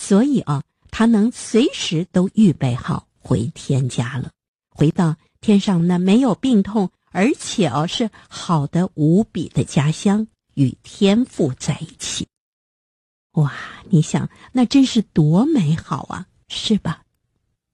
所以他能随时都预备好回天家了，回到天上那没有病痛，而且是好的无比的家乡，与天父在一起。哇，你想那真是多美好啊，是吧？